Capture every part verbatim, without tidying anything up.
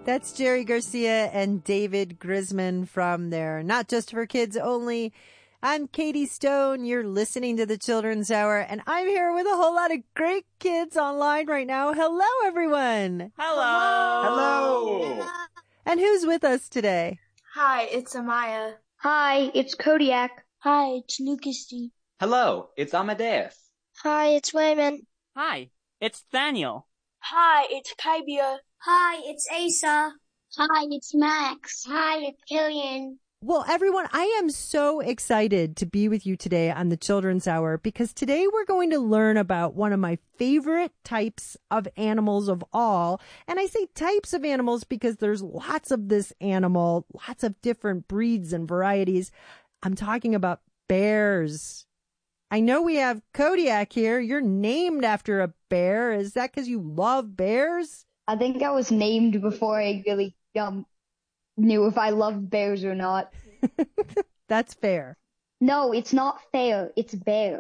That's Jerry Garcia and David Grisman from their Not Just for Kids Only. I'm Katie Stone. You're listening to the Children's Hour, and I'm here with a whole lot of great kids online right now. Hello, everyone. Hello. Hello. And who's with us today? Hi, it's Amaya. Hi, it's Kodiak. Hi, it's Lucas D. Hello, it's Amadeus. Hi, it's Wayman. Hi, it's Daniel. Hi, it's Kybia. Hi, it's Asa. Hi, it's Max. Hi, it's Killian. Well, everyone, I am so excited to be with you today on the Children's Hour because today we're going to learn about one of my favorite types of animals of all. And I say types of animals because there's lots of this animal, lots of different breeds and varieties. I'm talking about bears. I know we have Kodiak here. You're named after a bear. Is that because you love bears? I think I was named before I really um knew if I loved bears or not. That's fair. No, it's not fair. It's bear.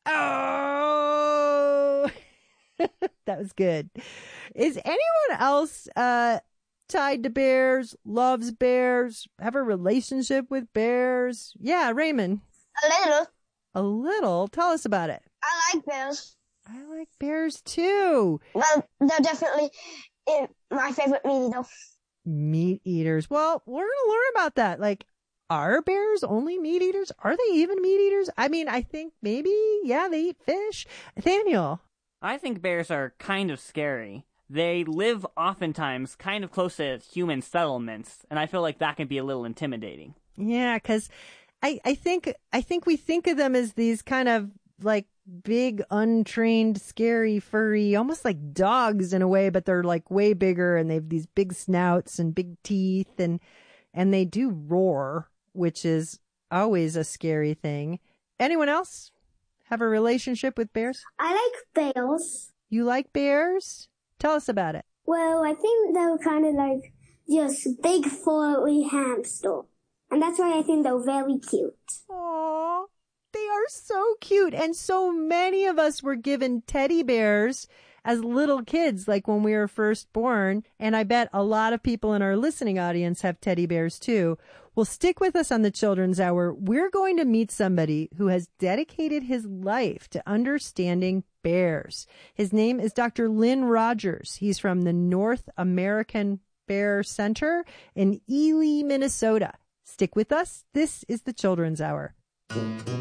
Oh, that was good. Is anyone else uh tied to bears, loves bears, have a relationship with bears? Yeah, Raymond. A little. A little? Tell us about it. I like bears. I like bears too. Well, they're definitely in my favorite meat eater. Meat eaters. Well, we're going to learn about that. Like, are bears only meat eaters? Are they even meat eaters? I mean, I think maybe, yeah, they eat fish. Nathaniel. I think bears are kind of scary. They live oftentimes kind of close to human settlements, and I feel like that can be a little intimidating. Yeah, because I, I think I think we think of them as these kind of like big, untrained, scary, furry, almost like dogs in a way, but they're like way bigger and they have these big snouts and big teeth and and they do roar, which is always a scary thing. Anyone else have a relationship with bears? I like bears. You like bears? Tell us about it. Well, I think they're kind of like just big furry hamster. And that's why I think they're very cute. Aww. They are so cute. And so many of us were given teddy bears as little kids, like when we were first born. And I bet a lot of people in our listening audience have teddy bears too. Well, stick with us on the Children's Hour. We're going to meet somebody who has dedicated his life to understanding bears. His name is Doctor Lynn Rogers. He's from the North American Bear Center in Ely, Minnesota. Stick with us. This is the Children's Hour.